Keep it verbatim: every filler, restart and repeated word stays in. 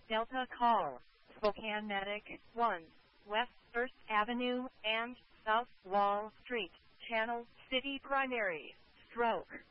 Delta Call, Spokane Medic one, West first Avenue and South Wall Street, Channel City Primary, Stroke.